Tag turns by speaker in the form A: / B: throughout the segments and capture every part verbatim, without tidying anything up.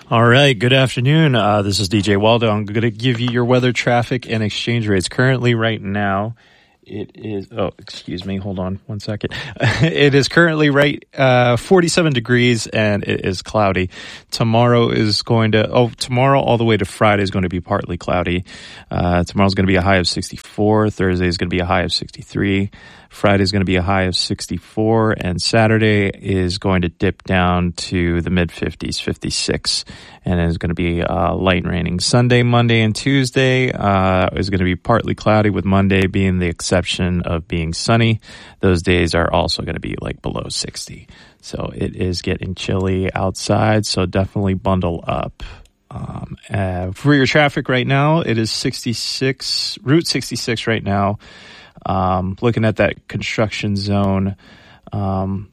A: All right, good afternoon. Uh, this is D J Waldo. I'm going to give you your weather, traffic, and exchange rates. Currently, right now, it is, oh, excuse me, hold on one second. It is currently right, uh, forty-seven degrees, and it is cloudy. Tomorrow is going to, oh, tomorrow all the way to Friday is going to be partly cloudy. Uh, tomorrow's going to be a high of sixty-four. Thursday is going to be a high of sixty-three. Friday is going to be a high of sixty-four, and Saturday is going to dip down to the mid-fifties, fifty-six, and it's going to be uh, light raining. Sunday, Monday, and Tuesday uh, is going to be partly cloudy, with Monday being the exception of being sunny. Those days are also going to be like below sixty. So it is getting chilly outside, so definitely bundle up. Um, uh, for your traffic right now, it is sixty-six, Route sixty-six right now. Um, looking at that construction zone, um,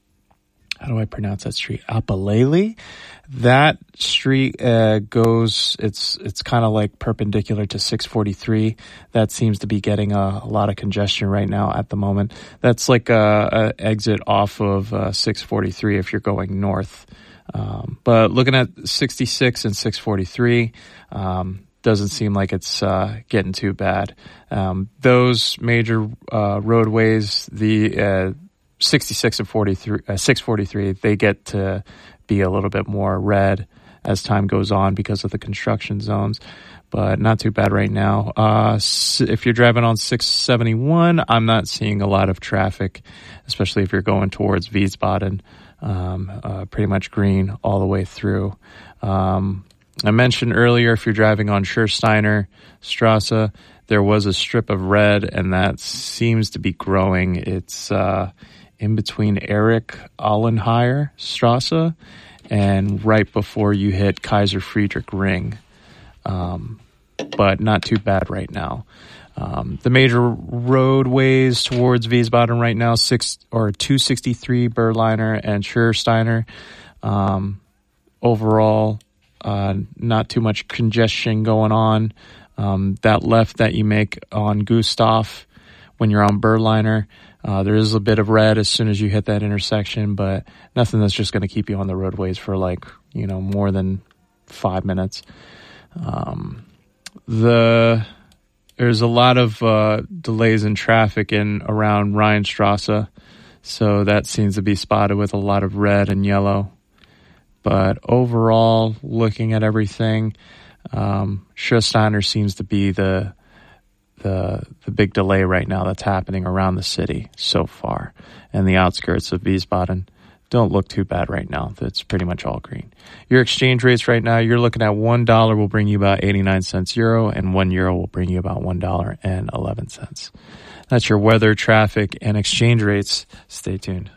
A: how do I pronounce that street? Apalele. That street uh, goes, it's it's kind of like perpendicular to six forty-three. That seems to be getting a, a lot of congestion right now at the moment. That's like a, a exit off of uh, six forty-three if you're going north. Um, but looking at sixty-six and six forty-three, um, doesn't seem like it's uh, getting too bad. Um, those major uh, roadways, the uh, sixty-six and forty-three, uh, six forty-three, they get to be a little bit more red as time goes on because of the construction zones, but not too bad right now. Uh, if you're driving on six seventy-one, I'm not seeing a lot of traffic, especially if you're going towards Wiesbaden. Um, uh, pretty much green all the way through. Um, I mentioned earlier, if you're driving on Schursteiner Strasse, there was a strip of red, and that seems to be growing. It's uh, in between Erich Allenheyer Strasse and right before you hit Kaiser Friedrich Ring, um, but not too bad right now. Um, the major roadways towards Wiesbaden right now, six or two sixty-three Berliner and Schursteiner. Um, overall, uh, not too much congestion going on. Um, that left that you make on Gustav when you're on Berliner, uh, there is a bit of red as soon as you hit that intersection, but nothing that's just going to keep you on the roadways for like, you know, more than five minutes. Um, the There's a lot of uh, delays in traffic in around Rheinstrasse, so that seems to be spotted with a lot of red and yellow. But overall, looking at everything, um, Schursteiner seems to be the the the big delay right now that's happening around the city so far, and the outskirts of Wiesbaden don't look too bad right now. It's pretty much all green. Your exchange rates right now, you're looking at one dollar will bring you about eighty-nine cents euro, and one euro will bring you about one dollar and eleven cents. That's your weather, traffic, and exchange rates. Stay tuned.